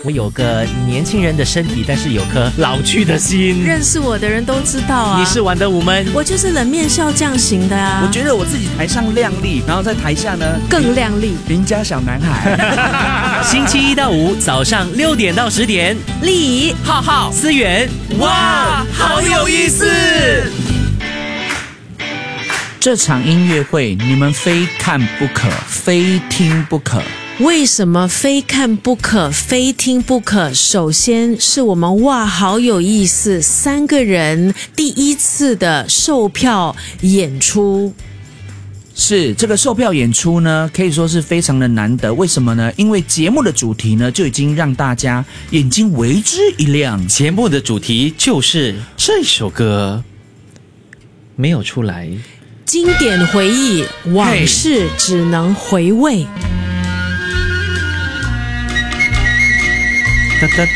我有个年轻人的身体，但是有颗老去的心。 认识我的人都知道啊。 你是玩的武门， 我就是冷面笑匠型的啊。 我觉得我自己台上亮丽，然后在台下呢更亮丽。 邻家小男孩。 星期一到五早上6点到10点， 丽怡、 浩浩、思源，哇，好有意思！ 这场音乐会你们非看不可，非听不可。 为什么非看不可，非听不可？首先是我们哇，好有意思，3个人第一次的售票演出。 是这个售票演出呢，可以说是非常的难得。为什么呢？因为节目的主题呢，就已经让大家眼睛为之一亮。 节目的主题就是这首歌没有出来， 经典回忆，往事只能回味。 哒哒